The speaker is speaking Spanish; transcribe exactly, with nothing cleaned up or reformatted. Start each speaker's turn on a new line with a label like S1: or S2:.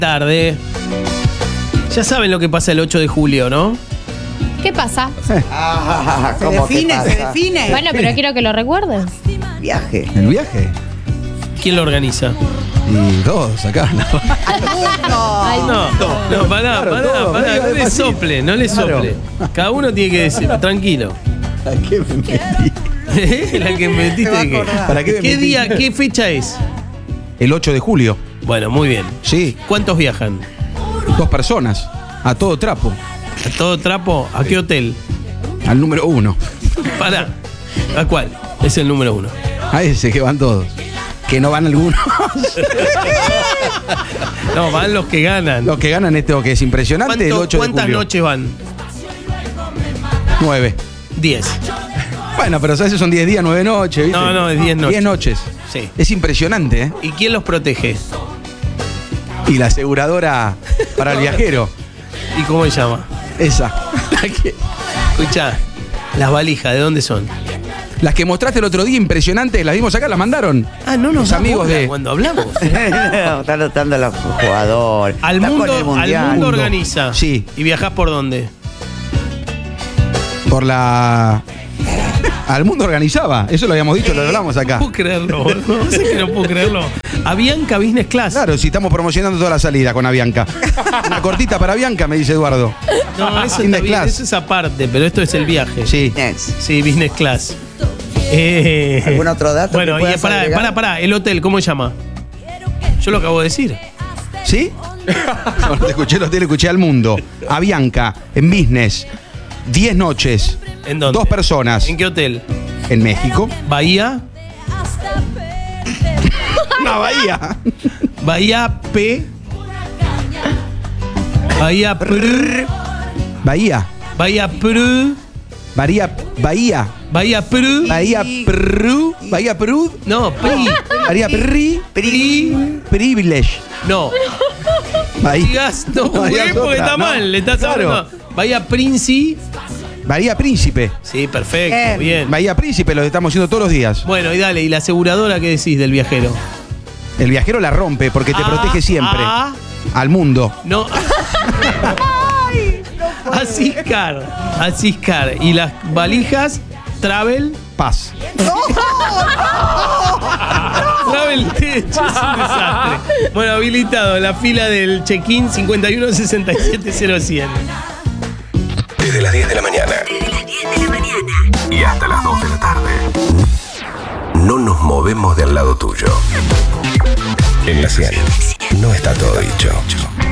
S1: Tarde. Ya saben lo que pasa el ocho de julio, ¿no?
S2: ¿Qué pasa?
S3: Ah,
S4: Se
S3: ¿cómo
S4: define,
S3: que
S4: se
S3: pasa?
S4: define.
S2: Bueno, pero quiero que lo recuerdes.
S3: Viaje.
S5: ¿El viaje?
S1: ¿Quién lo organiza?
S5: Y todos acá, ¿no?
S2: Ay,
S1: No, no, pará,
S5: Claro,
S1: pará,
S5: todo,
S1: pará,
S5: venga,
S1: no le
S5: despacito.
S1: sople, no le
S5: Claro.
S1: sople. Cada uno tiene que decir, tranquilo.
S5: ¿A qué me metí?
S1: La que me
S4: Se va
S1: metiste
S4: a
S1: de qué.
S4: acordar.
S5: ¿Para qué me
S1: ¿Qué
S5: metí?
S1: día, qué fecha es?
S5: El ocho de julio.
S1: Bueno, muy bien.
S5: Sí,
S1: ¿Cuántos viajan?
S5: dos personas. A todo trapo.
S1: ¿A todo trapo? ¿A qué hotel?
S5: Al número uno.
S1: Pará. ¿A cuál? Es el número uno.
S5: A ese que van todos. Que no van algunos.
S1: No, van los que ganan.
S5: Los que ganan esto que es impresionante, el
S1: ¿Cuánto-
S5: ocho de
S1: ¿Cuántas
S5: julio.
S1: noches van?
S5: Nueve.
S1: Diez.
S5: Bueno, pero a veces son diez días, nueve noches, ¿viste?
S1: No, no, es diez noches.
S5: Diez noches.
S1: Sí.
S5: Es impresionante, ¿eh?
S1: ¿Y quién los protege?
S5: Y la aseguradora para el viajero.
S1: ¿Y cómo se llama?
S5: Esa. La que,
S1: Escuchá, las valijas, ¿de dónde son?
S5: las que mostraste el otro día, impresionantes, las vimos acá, las mandaron.
S1: Ah, no
S5: Los
S1: nos
S5: amigos de.
S1: cuando hablamos.
S3: No, están notando a los jugadores.
S1: Al
S3: Está con
S1: mundo,
S3: el
S1: al
S3: mundial.
S1: mundo organiza.
S5: Sí.
S1: ¿Y viajás por dónde?
S5: Por la. Al mundo organizaba. Eso lo habíamos dicho, lo hablamos acá.
S1: No puedo creerlo, no sé que no puedo creerlo. Avianca Business Class.
S5: Claro, si estamos promocionando toda la salida con Avianca. Una cortita para Avianca, me dice Eduardo.
S1: No, eso,
S5: Business
S1: está bien,
S5: Class.
S1: eso es aparte, pero esto es el viaje.
S5: Sí.
S3: Next.
S1: Sí, Business Class. Eh,
S3: ¿Algún otro dato
S1: Bueno,
S3: que
S1: y
S3: puedas
S1: pará,
S3: agregar?
S1: pará, pará. El hotel, ¿cómo se llama? Yo lo acabo de decir.
S5: ¿Sí? No, no te escuché el hotel, escuché al mundo. Avianca, en business. Diez noches.
S1: ¿En dónde?
S5: Dos personas.
S1: ¿En qué hotel?
S5: En México.
S1: Bahía.
S5: Una bahía.
S1: Bahía P. Bahía Pr.
S5: Bahía.
S1: Bahía Pr.
S5: Bahía. Bahía.
S1: Bahía Pr.
S5: Bahía Perú. Bahía Perú.
S1: No, Pri.
S5: Bahía Pri.
S1: Pri.
S5: Privilege.
S1: No.
S5: Bahía.
S1: Digas, no,
S5: Bahía
S1: güey, porque
S5: otra,
S1: está
S5: no.
S1: mal. Le estás
S5: Claro.
S1: hablando. Bahía Princi.
S5: Bahía Príncipe.
S1: Sí, perfecto,
S4: Bien.
S1: bien.
S5: Bahía Príncipe, lo estamos haciendo todos los días.
S1: Bueno, y dale, ¿y la aseguradora qué decís del viajero?
S5: El viajero la rompe porque te
S1: Ah,
S5: protege siempre.
S1: ah.
S5: Al mundo.
S1: No. Asiscar. Asiscar. Y las valijas, Travel.
S5: Paz.
S1: Travel Tech es un desastre. Bueno, habilitado la fila del check-in cincuenta y uno sesenta y siete cero cien.
S6: Desde las diez de la mañana
S7: Desde las diez de la mañana.
S6: y hasta las dos de la tarde. No nos movemos del lado tuyo. En la cien no está todo dicho.